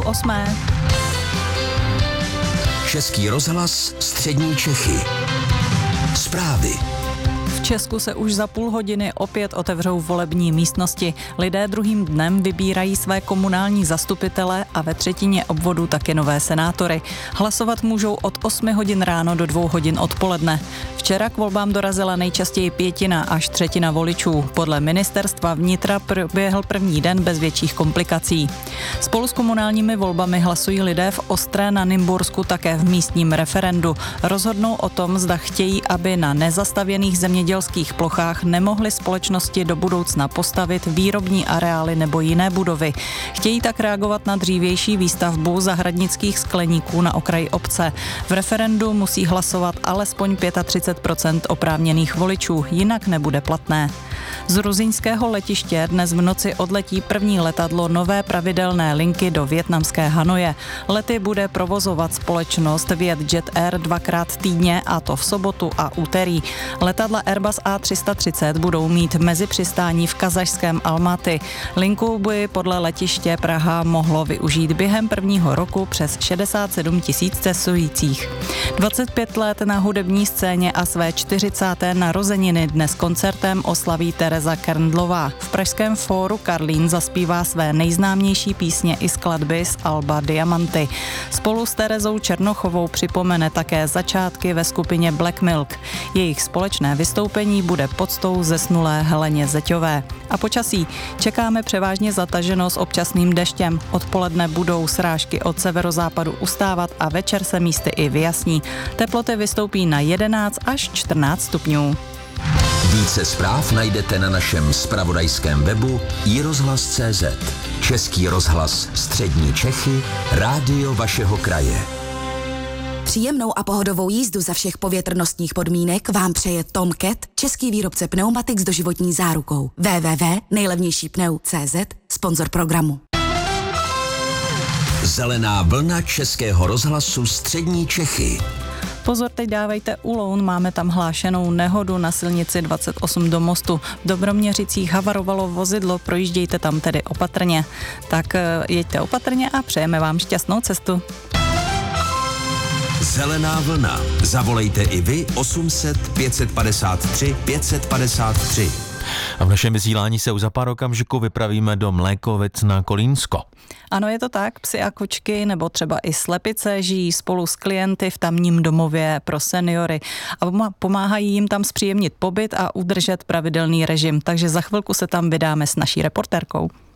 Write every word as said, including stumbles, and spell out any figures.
osmé. Český rozhlas Střední Čechy. Zprávy. V Česku se už za půl hodiny opět otevřou volební místnosti. Lidé druhým dnem vybírají své komunální zastupitele a ve třetině obvodů také nové senátory. Hlasovat můžou od osmi hodin ráno do dvou hodin odpoledne. Včera k volbám dorazila nejčastěji pětina až třetina voličů. Podle ministerstva vnitra proběhl první den bez větších komplikací. Spolu s komunálními volbami hlasují lidé v Ostré na Nymbursku také v místním referendu. Rozhodnou o tom, zda chtějí, aby na nezastavěných zemědělských plochách nemohly společnosti do budoucna postavit výrobní areály nebo jiné budovy. Chtějí tak reagovat na dřívější výstavbu zahradnických skleníků na okraji obce. V referendu musí hlasovat alespoň třicet pět procent oprávněných voličů, jinak nebude platné. Z ruzyňského letiště dnes v noci odletí první letadlo nové pravidelné linky do vietnamské Hanoje. Lety bude provozovat společnost VietJet Air dvakrát týdně, a to v sobotu a úterý. Letadla Airbus A tři sta třicet budou mít mezipřistání v kazašském Almaty. Linku by podle letiště Praha mohlo využít během prvního roku přes šedesát sedm tisíc cestujících. dvacet pět let na hudební scéně a své čtyřicáté narozeniny dnes koncertem oslaví Tereza Kerndlová. V pražském fóru Karlín zaspívá své nejznámější písně i skladby z alba Diamanty. Spolu s Terezou Černochovou připomene také začátky ve skupině Black Milk. Jejich společné vystoupení bude poctou zesnulé Heleně Zeťové. A počasí. Čekáme převážně zataženo s občasným deštěm. Odpoledne budou srážky od severozápadu ustávat a večer se místy i vyjasní. Teploty vystoupí na jedenáct až čtrnáct stupňů. Více zpráv najdete na našem zpravodajském webu i rozhlas tečka cé zet. Český rozhlas Střední Čechy, rádio vašeho kraje. Příjemnou a pohodovou jízdu za všech povětrnostních podmínek vám přeje Tom Cat, český výrobce pneumatik s doživotní zárukou. w w w tečka nejlevnější pneu tečka cé zet, sponzor programu. Zelená vlna Českého rozhlasu Střední Čechy. Pozor, teď dávejte u Loun, máme tam hlášenou nehodu na silnici dvacet osm do Mostu. V Dobroměřicích havarovalo vozidlo, projíždějte tam tedy opatrně. Tak jeďte opatrně a přejeme vám šťastnou cestu. Zelená vlna. Zavolejte i vy osm set pět set padesát tři pět set padesát tři. A v našem vysílání se už za pár okamžiků vypravíme do Mlékovic na Kolínsko. Ano, je to tak, psi a kočky nebo třeba i slepice žijí spolu s klienty v tamním domově pro seniory a pomáhají jim tam zpříjemnit pobyt a udržet pravidelný režim, takže za chvilku se tam vydáme s naší reportérkou.